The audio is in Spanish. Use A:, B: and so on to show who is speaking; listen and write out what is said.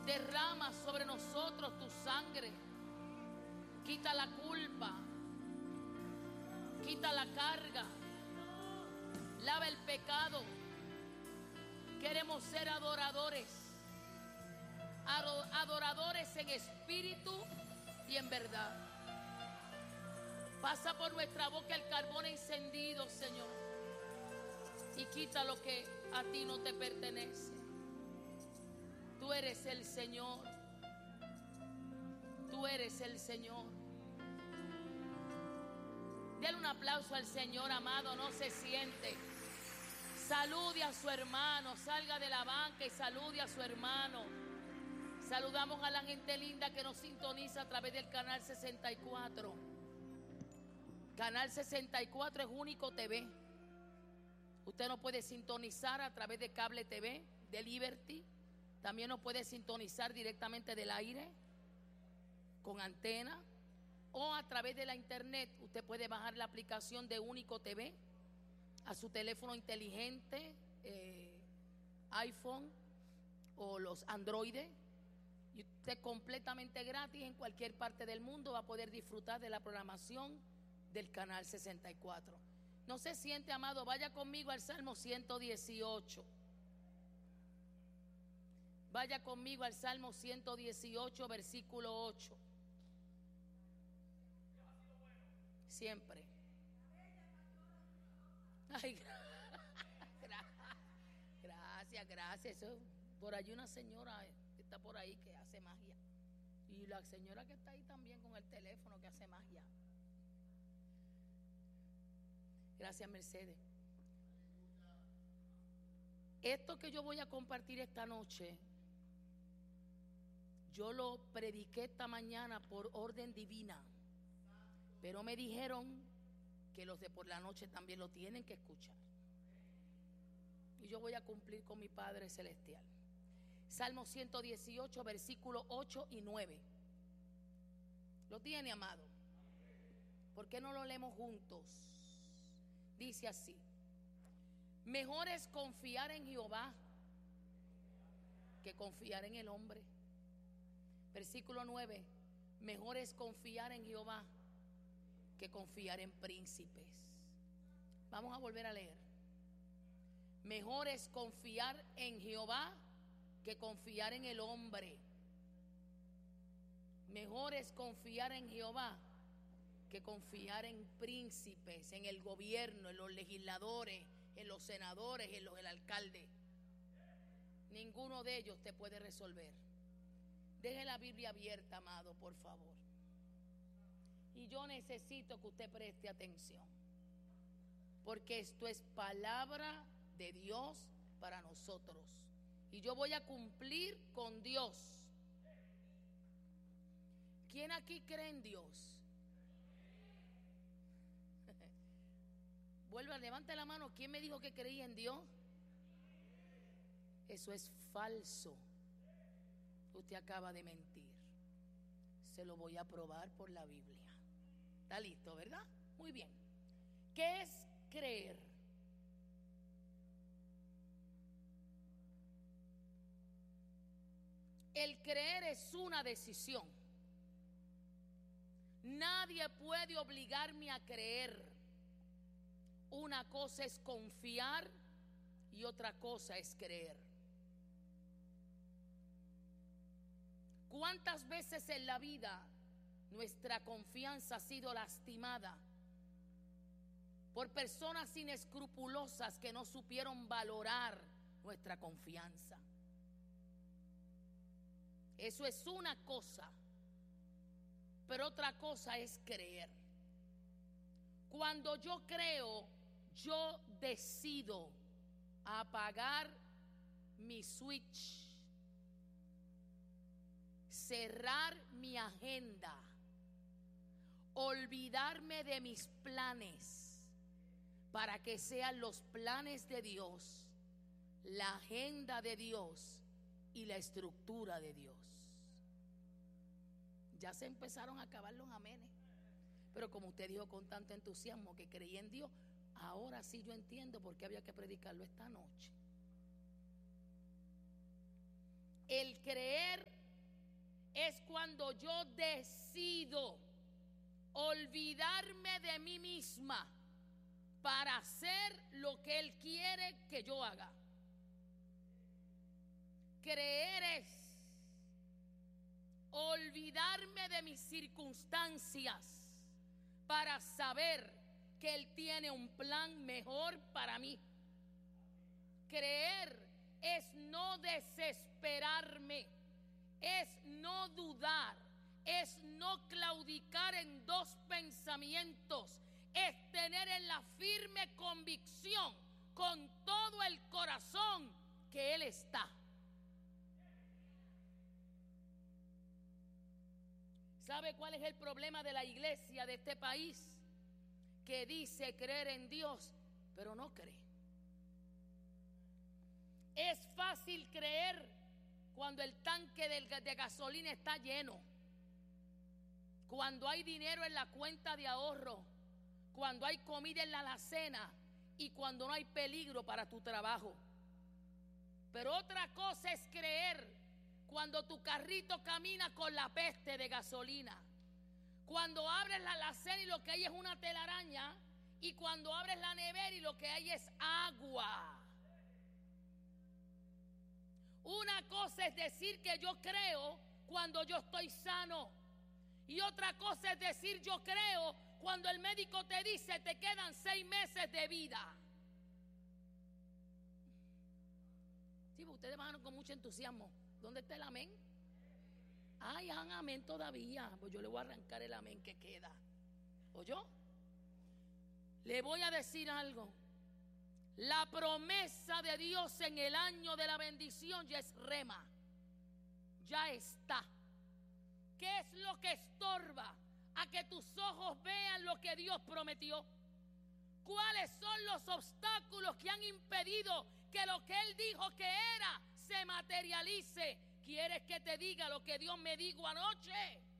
A: Derrama sobre nosotros tu sangre. Quita la culpa. Quita la carga. Lava el pecado. Queremos ser adoradores. Adoradores en espíritu y en verdad. Pasa por nuestra boca el carbón encendido, Señor, y quita lo que a ti no te pertenece. Tú eres el Señor. Tú eres el Señor. Denle un aplauso al Señor, amado. No se siente. Salude a su hermano. Salga de la banca y salude a su hermano. Saludamos a la gente linda que nos sintoniza a través del canal 64. Canal 64 es Único TV. Usted nos puede sintonizar a través de Cable TV, de Liberty. También nos puede sintonizar directamente del aire, con antena. O a través de la internet, usted puede bajar la aplicación de Único TV a su teléfono inteligente, iPhone o los Android. Y usted completamente gratis en cualquier parte del mundo va a poder disfrutar de la programación del canal 64. No se siente, amado, vaya conmigo al Salmo 118. Vaya conmigo al Salmo 118, versículo 8. Siempre. Ay, gracias. Eso, por allí una señora que está por ahí que hace magia. Y la señora que está ahí también con el teléfono que hace magia. Gracias, Mercedes. Esto que yo voy a compartir esta noche, yo lo prediqué esta mañana por orden divina, pero me dijeron que los de por la noche también lo tienen que escuchar. Y yo voy a cumplir con mi Padre Celestial. Salmo 118, versículos 8 y 9. ¿Lo tiene, amado? ¿Por qué no lo leemos juntos? Dice así: mejor es confiar en Jehová que confiar en el hombre. Versículo 9: mejor es confiar en Jehová que confiar en príncipes. Vamos a volver a leer. Mejor es confiar en Jehová que confiar en el hombre. Mejor es confiar en Jehová que confiar en príncipes, en el gobierno, en los legisladores, en los senadores, en el alcalde. Ninguno de ellos te puede resolver. Deje la Biblia abierta, amado, por favor. Y yo necesito que usted preste atención, porque esto es palabra de Dios para nosotros. Y yo voy a cumplir con Dios. ¿Quién aquí cree en Dios? Vuelva, levante la mano. ¿Quién me dijo que creía en Dios? Eso es falso. Usted acaba de mentir. Se lo voy a probar por la Biblia. ¿Está listo, verdad? Muy bien. ¿Qué es creer? El creer es una decisión. Nadie puede obligarme a creer. Una cosa es confiar y otra cosa es creer. ¿Cuántas veces en la vida nuestra confianza ha sido lastimada por personas inescrupulosas que no supieron valorar nuestra confianza? Eso es una cosa, pero otra cosa es creer. Cuando yo creo, yo decido apagar mi switch, cerrar mi agenda, olvidarme de mis planes para que sean los planes de Dios, la agenda de Dios y la estructura de Dios. Ya se empezaron a acabar los amenes, pero como usted dijo con tanto entusiasmo que creía en Dios, ahora sí yo entiendo por qué había que predicarlo esta noche. El creer cuando yo decido olvidarme de mí misma para hacer lo que Él quiere que yo haga. Creer es olvidarme de mis circunstancias para saber que Él tiene un plan mejor para mí. Creer es no desesperarme, es no dudar, es no claudicar en dos pensamientos, es tener en la firme convicción con todo el corazón que Él está. ¿Sabe cuál es el problema de la iglesia de este país? Que dice creer en Dios, pero no cree. Es fácil creer cuando el tanque de gasolina está lleno, cuando hay dinero en la cuenta de ahorro, cuando hay comida en la alacena y cuando no hay peligro para tu trabajo. Pero otra cosa es creer cuando tu carrito camina con la peste de gasolina, cuando abres la alacena y lo que hay es una telaraña, y cuando abres la nevera y lo que hay es agua. Una cosa es decir que yo creo cuando yo estoy sano, y otra cosa es decir yo creo cuando el médico te dice te quedan 6 meses de vida. Sí, ustedes van con mucho entusiasmo. ¿Dónde está el amén? Ay, amén todavía. Pues yo le voy a arrancar el amén que queda. ¿Oyó? Le voy a decir algo. La promesa de Dios en el año de la bendición ya es rema. Ya está. ¿Qué es lo que estorba a que tus ojos vean lo que Dios prometió? ¿Cuáles son los obstáculos que han impedido que lo que Él dijo que era se materialice? ¿Quieres que te diga lo que Dios me dijo anoche?